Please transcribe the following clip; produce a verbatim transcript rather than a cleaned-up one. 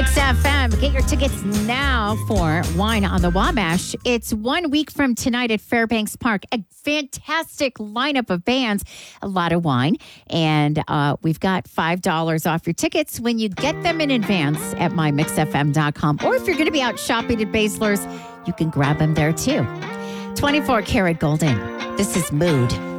Mix F M. Get your tickets now for Wine on the Wabash. It's one week from tonight at Fairbanks Park. A fantastic lineup of bands, a lot of wine. And uh, we've got five dollars off your tickets when you get them in advance at my mix f m dot com. Or if you're going to be out shopping at Basler's, you can grab them there too. twenty-four karat golden. This is Mood.